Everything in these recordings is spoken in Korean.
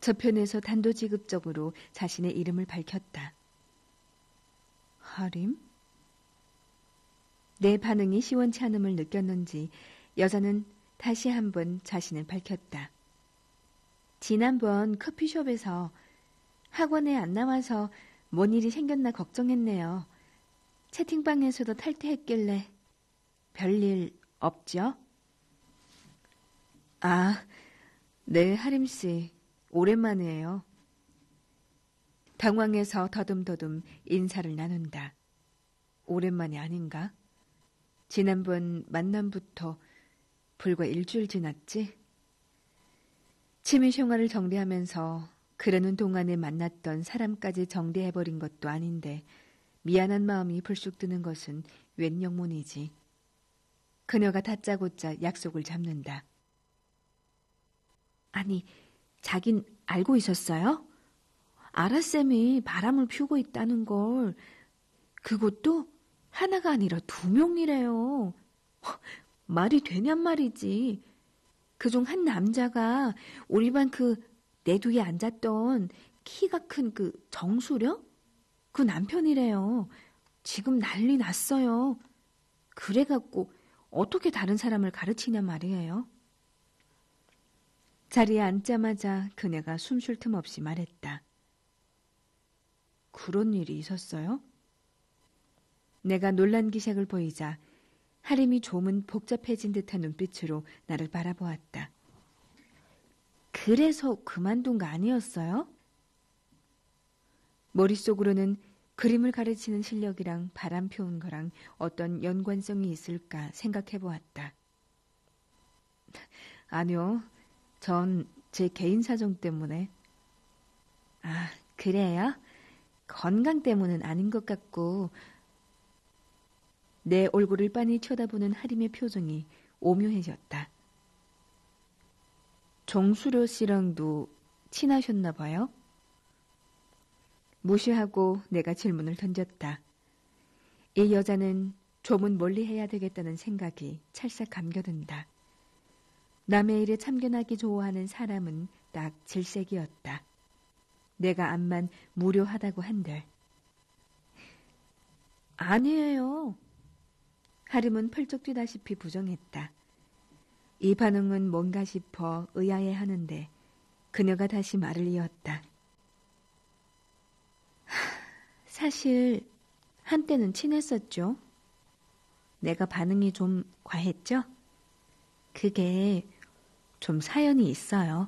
저편에서 단도직입적으로 자신의 이름을 밝혔다. 하림? 내 반응이 시원치 않음을 느꼈는지 여자는 다시 한번 자신을 밝혔다. 지난번 커피숍에서 학원에 안 나와서 뭔 일이 생겼나 걱정했네요. 채팅방에서도 탈퇴했길래 별일 없죠? 아, 네, 하림씨. 오랜만이에요. 당황해서 더듬더듬 인사를 나눈다. 오랜만이 아닌가? 지난번 만남부터 불과 일주일 지났지? 취미생활을 정리하면서 그러는 동안에 만났던 사람까지 정리해버린 것도 아닌데 미안한 마음이 불쑥 드는 것은 웬 영문이지. 그녀가 다짜고짜 약속을 잡는다. 아니, 자긴 알고 있었어요? 아라쌤이 바람을 피우고 있다는 걸. 그것도 하나가 아니라 2명이래요. 말이 되냔 말이지. 그중 한 남자가 우리 반 내 뒤에 앉았던 키가 큰 정수령? 그 남편이래요. 지금 난리 났어요. 그래갖고 어떻게 다른 사람을 가르치냐 말이에요. 자리에 앉자마자 그녀가 숨 쉴 틈 없이 말했다. 그런 일이 있었어요? 내가 놀란 기색을 보이자 하림이 조문 복잡해진 듯한 눈빛으로 나를 바라보았다. 그래서 그만둔 거 아니었어요? 머릿속으로는 그림을 가르치는 실력이랑 바람 피운 거랑 어떤 연관성이 있을까 생각해보았다. 아니요. 전 제 개인 사정 때문에. 아, 그래요? 건강 때문은 아닌 것 같고. 내 얼굴을 빤히 쳐다보는 하림의 표정이 오묘해졌다. 정수려 씨랑도 친하셨나 봐요? 무시하고 내가 질문을 던졌다. 이 여자는 조문 멀리 해야 되겠다는 생각이 찰싹 감겨든다. 남의 일에 참견하기 좋아하는 사람은 딱 질색이었다. 내가 암만 무료하다고 한들. 아니에요. 하림은 펄쩍 뛰다시피 부정했다. 이 반응은 뭔가 싶어 의아해하는데 그녀가 다시 말을 이었다. 사실 한때는 친했었죠. 내가 반응이 좀 과했죠? 그게 좀 사연이 있어요.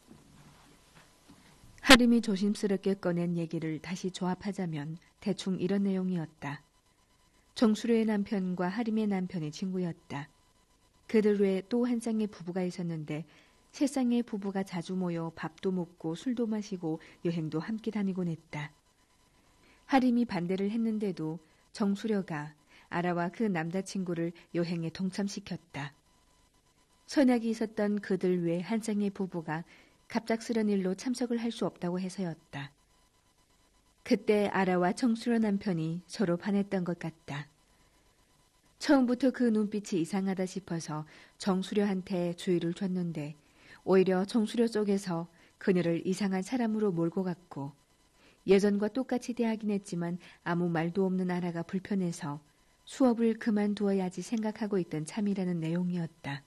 하림이 조심스럽게 꺼낸 얘기를 다시 조합하자면 대충 이런 내용이었다. 정수료의 남편과 하림의 남편이 친구였다. 그들 외에 또 한 쌍의 부부가 있었는데 세 쌍의 부부가 자주 모여 밥도 먹고 술도 마시고 여행도 함께 다니곤 했다. 하림이 반대를 했는데도 정수료가 아라와 그 남자친구를 여행에 동참시켰다. 선약이 있었던 그들 외 한 쌍의 부부가 갑작스런 일로 참석을 할 수 없다고 해서였다. 그때 아라와 정수료 남편이 서로 반했던 것 같다. 처음부터 그 눈빛이 이상하다 싶어서 정수료한테 주의를 줬는데 오히려 정수료 쪽에서 그녀를 이상한 사람으로 몰고 갔고 예전과 똑같이 대하긴 했지만 아무 말도 없는 아라가 불편해서 수업을 그만두어야지 생각하고 있던 참이라는 내용이었다.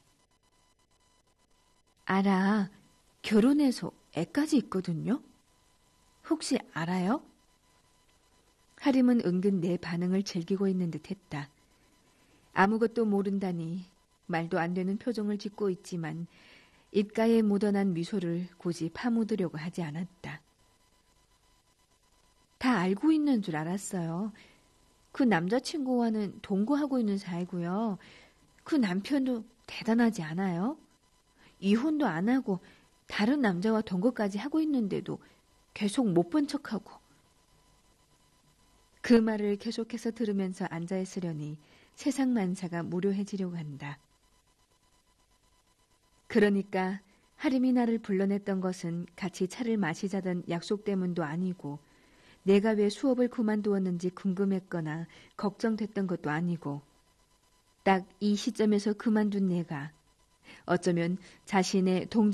아라, 결혼해서 애까지 있거든요? 혹시 알아요? 하림은 은근 내 반응을 즐기고 있는 듯 했다. 아무것도 모른다니 말도 안 되는 표정을 짓고 있지만 입가에 묻어난 미소를 굳이 파묻으려고 하지 않았다. 다 알고 있는 줄 알았어요. 그 남자친구와는 동거하고 있는 사이고요. 그 남편도 대단하지 않아요? 이혼도 안 하고 다른 남자와 동거까지 하고 있는데도 계속 못 본 척하고. 그 말을 계속해서 들으면서 앉아있으려니 세상 만사가 무료해지려고 한다. 그러니까 하림이 나를 불러냈던 것은 같이 차를 마시자던 약속 때문도 아니고 내가 왜 수업을 그만두었는지 궁금했거나 걱정됐던 것도 아니고 딱 이 시점에서 그만둔 내가 어쩌면 자신의